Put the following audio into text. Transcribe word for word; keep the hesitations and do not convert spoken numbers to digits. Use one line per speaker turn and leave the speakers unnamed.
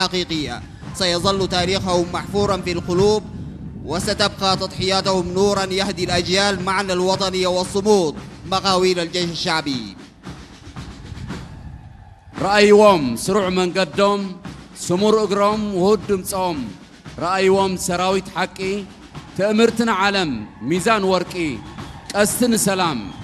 حقيقية سيظل تاريخهم محفورا في القلوب، وستبقى تضحياتهم نورا يهدي الأجيال معنى الوطنية والصمود مقاويل الجيش الشعبي.
رأيهم سرع من قدم سمر أجرام وهدم صوم رأيهم سراويت حقي تأمرتنا علم ميزان ورقي قستن سلام